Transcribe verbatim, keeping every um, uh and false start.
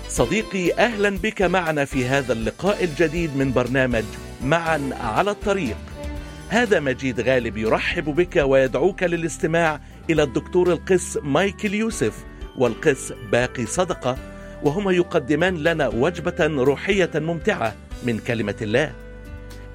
صديقي، أهلا بك معنا في هذا اللقاء الجديد من برنامج معا على الطريق. هذا مجيد غالب يرحب بك ويدعوك للاستماع إلى الدكتور القس مايكل يوسف والقس باقي صدقة، وهما يقدمان لنا وجبة روحية ممتعة من كلمة الله.